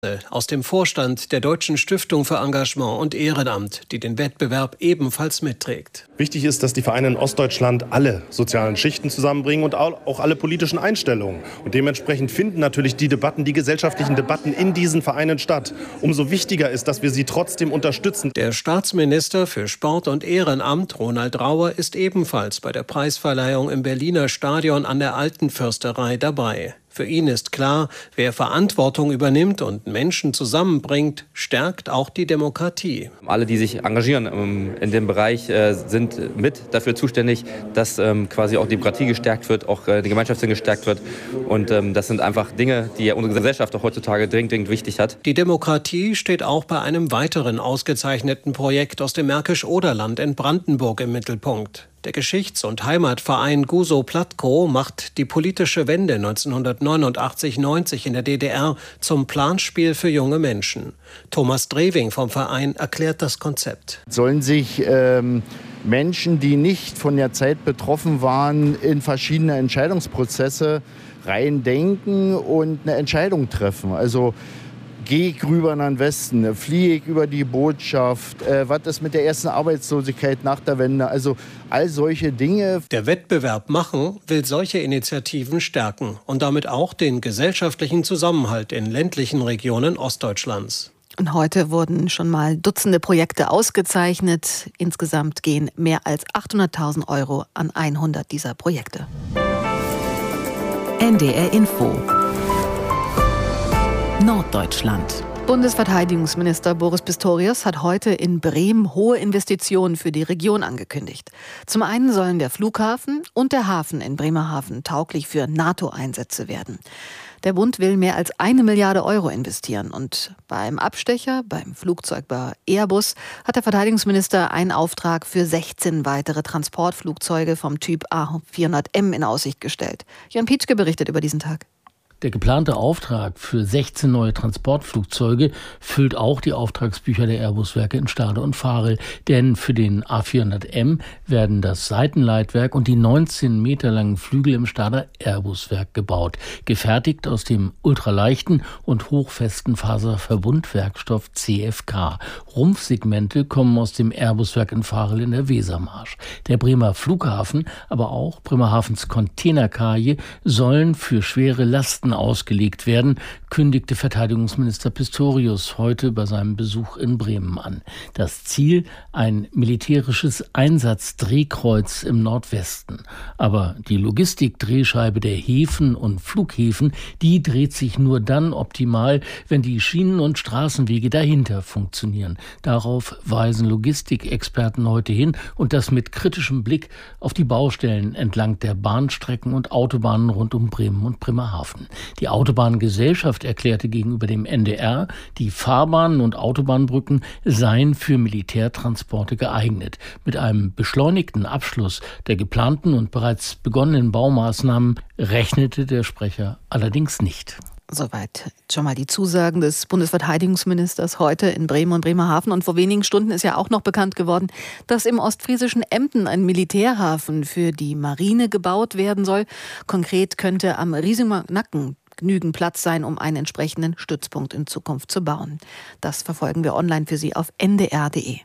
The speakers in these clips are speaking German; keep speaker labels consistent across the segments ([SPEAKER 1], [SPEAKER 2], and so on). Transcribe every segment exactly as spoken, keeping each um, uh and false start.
[SPEAKER 1] Aus dem Vorstand der Deutschen Stiftung für Engagement und Ehrenamt, die den Wettbewerb ebenfalls mitträgt.
[SPEAKER 2] Wichtig ist, dass die Vereine in Ostdeutschland alle sozialen Schichten zusammenbringen und auch alle politischen Einstellungen. Und dementsprechend finden natürlich die Debatten, die gesellschaftlichen Debatten in diesen Vereinen statt. Umso wichtiger ist, dass wir sie trotzdem unterstützen.
[SPEAKER 1] Der Staatsminister für Sport und Ehrenamt, Ronald Rauer, ist ebenfalls bei der Preisverleihung im Berliner Stadion an der Alten Försterei dabei. Für ihn ist klar, wer Verantwortung übernimmt und Menschen zusammenbringt, stärkt auch die Demokratie.
[SPEAKER 3] Alle, die sich engagieren in dem Bereich, sind mit dafür zuständig, dass quasi auch Demokratie gestärkt wird, auch die Gemeinschaftssinn gestärkt wird. Und das sind einfach Dinge, die unsere Gesellschaft auch heutzutage dringend, dringend wichtig hat.
[SPEAKER 1] Die Demokratie steht auch bei einem weiteren ausgezeichneten Projekt aus dem Märkisch-Oderland in Brandenburg im Mittelpunkt. Der Geschichts- und Heimatverein Guso Platko macht die politische Wende neunzehnhundertneunundachtzig neunzig in der D D R zum Planspiel für junge Menschen. Thomas Drewing vom Verein erklärt das Konzept.
[SPEAKER 4] Sollen sich ähm, Menschen, die nicht von der Zeit betroffen waren, in verschiedene Entscheidungsprozesse reindenken und eine Entscheidung treffen. Also gehe ich rüber in den Westen, fliehe ich über die Botschaft, äh, was ist mit der ersten Arbeitslosigkeit nach der Wende, also all solche Dinge.
[SPEAKER 1] Der Wettbewerb Machen will solche Initiativen stärken und damit auch den gesellschaftlichen Zusammenhalt in ländlichen Regionen Ostdeutschlands.
[SPEAKER 5] Und heute wurden schon mal Dutzende Projekte ausgezeichnet. Insgesamt gehen mehr als achthunderttausend Euro an hundert dieser Projekte.
[SPEAKER 6] N D R Info Norddeutschland.
[SPEAKER 5] Bundesverteidigungsminister Boris Pistorius hat heute in Bremen hohe Investitionen für die Region angekündigt. Zum einen sollen der Flughafen und der Hafen in Bremerhaven tauglich für NATO-Einsätze werden. Der Bund will mehr als eine Milliarde Euro investieren. Und beim Abstecher, beim Flugzeugbauer Airbus, hat der Verteidigungsminister einen Auftrag für sechzehn weitere Transportflugzeuge vom Typ A vierhundert M in Aussicht gestellt. Jan Pietschke berichtet über diesen Tag.
[SPEAKER 7] Der geplante Auftrag für sechzehn neue Transportflugzeuge füllt auch die Auftragsbücher der Airbus-Werke in Stade und Varel. Denn für den A vierhundert M werden das Seitenleitwerk und die neunzehn Meter langen Flügel im Stader Airbus-Werk gebaut. Gefertigt aus dem ultraleichten und hochfesten Faserverbundwerkstoff C F K. Rumpfsegmente kommen aus dem Airbus-Werk in Varel in der Wesermarsch. Der Bremer Flughafen, aber auch Bremerhavens Containerkaje sollen für schwere Lasten ausgelegt werden, kündigte Verteidigungsminister Pistorius heute bei seinem Besuch in Bremen an. Das Ziel: ein militärisches Einsatzdrehkreuz im Nordwesten. Aber die Logistikdrehscheibe der Häfen und Flughäfen, die dreht sich nur dann optimal, wenn die Schienen- und Straßenwege dahinter funktionieren. Darauf weisen Logistikexperten heute hin, und das mit kritischem Blick auf die Baustellen entlang der Bahnstrecken und Autobahnen rund um Bremen und Bremerhaven. Die Autobahngesellschaft erklärte gegenüber dem N D R, die Fahrbahnen und Autobahnbrücken seien für Militärtransporte geeignet. Mit einem beschleunigten Abschluss der geplanten und bereits begonnenen Baumaßnahmen rechnete der Sprecher allerdings nicht.
[SPEAKER 5] Soweit schon mal die Zusagen des Bundesverteidigungsministers heute in Bremen und Bremerhaven. Und vor wenigen Stunden ist ja auch noch bekannt geworden, dass im ostfriesischen Emden ein Militärhafen für die Marine gebaut werden soll. Konkret könnte am Riesumer Nacken genügend Platz sein, um einen entsprechenden Stützpunkt in Zukunft zu bauen. Das verfolgen wir online für Sie auf n d r punkt d e.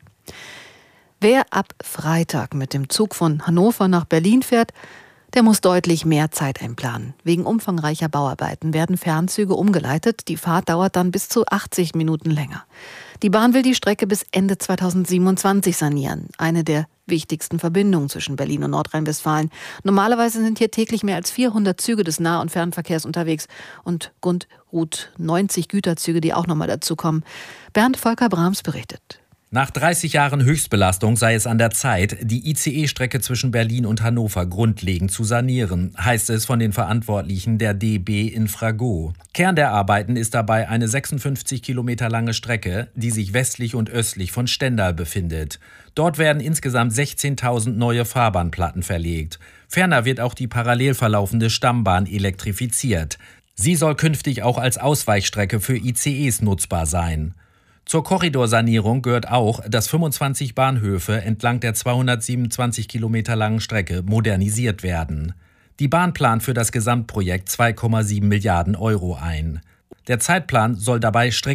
[SPEAKER 5] Wer ab Freitag mit dem Zug von Hannover nach Berlin fährt, der muss deutlich mehr Zeit einplanen. Wegen umfangreicher Bauarbeiten werden Fernzüge umgeleitet. Die Fahrt dauert dann bis zu achtzig Minuten länger. Die Bahn will die Strecke bis Ende zweitausendsiebenundzwanzig sanieren. Eine der wichtigsten Verbindungen zwischen Berlin und Nordrhein-Westfalen. Normalerweise sind hier täglich mehr als vierhundert Züge des Nah- und Fernverkehrs unterwegs und rund gut neunzig Güterzüge, die auch nochmal dazukommen. Bernd Volker Brahms berichtet.
[SPEAKER 8] Nach dreißig Jahren Höchstbelastung sei es an der Zeit, die I C E-Strecke zwischen Berlin und Hannover grundlegend zu sanieren, heißt es von den Verantwortlichen der D B Infrago. Kern der Arbeiten ist dabei eine sechsundfünfzig Kilometer lange Strecke, die sich westlich und östlich von Stendal befindet. Dort werden insgesamt sechzehntausend neue Fahrbahnplatten verlegt. Ferner wird auch die parallel verlaufende Stammbahn elektrifiziert. Sie soll künftig auch als Ausweichstrecke für I C Es nutzbar sein. Zur Korridorsanierung gehört auch, dass fünfundzwanzig Bahnhöfe entlang der zweihundertsiebenundzwanzig Kilometer langen Strecke modernisiert werden. Die Bahn plant für das Gesamtprojekt zwei Komma sieben Milliarden Euro ein. Der Zeitplan soll dabei strikt